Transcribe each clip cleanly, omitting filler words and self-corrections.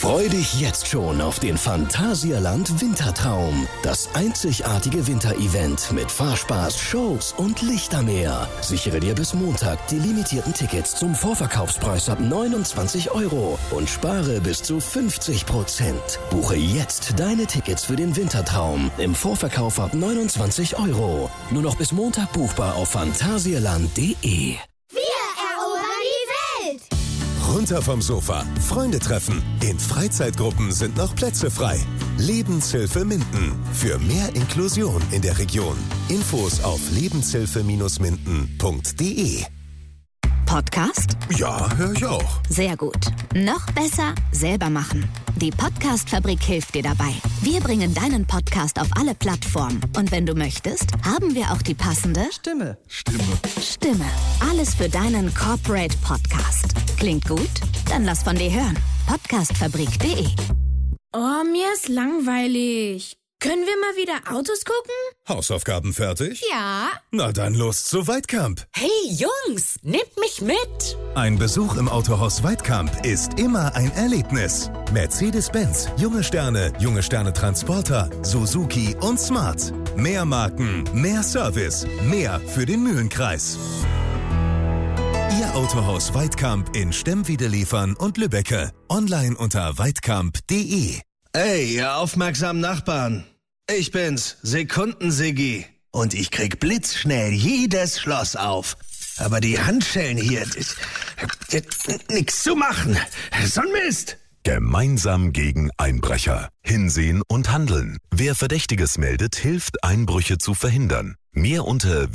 Freu dich jetzt schon auf den Phantasialand Wintertraum. Das einzigartige Winterevent mit Fahrspaß, Shows und Lichtermeer. Sichere dir bis Montag die limitierten Tickets zum Vorverkaufspreis ab 29 € und spare bis zu 50%. Buche jetzt deine Tickets für den Wintertraum im Vorverkauf ab 29 €. Nur noch bis Montag buchbar auf phantasialand.de. Runter vom Sofa, Freunde treffen. In Freizeitgruppen sind noch Plätze frei. Lebenshilfe Minden. Für mehr Inklusion in der Region. Infos auf lebenshilfe-minden.de. Podcast? Ja, höre ich auch. Sehr gut. Noch besser, selber machen. Die Podcast-Fabrik hilft dir dabei. Wir bringen deinen Podcast auf alle Plattformen. Und wenn du möchtest, haben wir auch die passende Stimme. Alles für deinen Corporate Podcast. Klingt gut? Dann lass von dir hören. Podcastfabrik.de. Oh, mir ist langweilig. Können wir mal wieder Autos gucken? Hausaufgaben fertig? Ja. Na dann los zu Weitkamp. Hey Jungs, nehmt mich mit. Ein Besuch im Autohaus Weitkamp ist immer ein Erlebnis. Mercedes-Benz, Junge Sterne Transporter, Suzuki und Smart. Mehr Marken, mehr Service, mehr für den Mühlenkreis. Ihr Autohaus Weitkamp in Stemmwiedeliefern und Lübbecke. Online unter weitkamp.de. Hey, ihr aufmerksamen Nachbarn. Ich bin's, Sekunden-Siggi. Und ich krieg blitzschnell jedes Schloss auf. Aber die Handschellen hier, nix zu machen. So ein Mist. Gemeinsam gegen Einbrecher. Hinsehen und handeln. Wer Verdächtiges meldet, hilft, Einbrüche zu verhindern. Mehr unter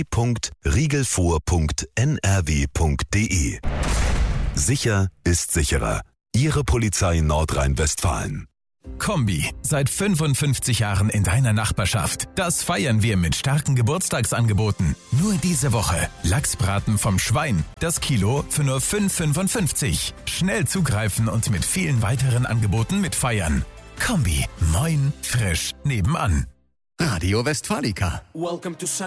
www.riegelvor.nrw.de. Sicher ist sicherer. Ihre Polizei Nordrhein-Westfalen. Kombi, seit 55 Jahren in deiner Nachbarschaft. Das feiern wir mit starken Geburtstagsangeboten. Nur diese Woche. Lachsbraten vom Schwein. Das Kilo für nur 5,55. Schnell zugreifen und mit vielen weiteren Angeboten mitfeiern. Kombi, moin, frisch, nebenan. Radio Westfalica. Welcome to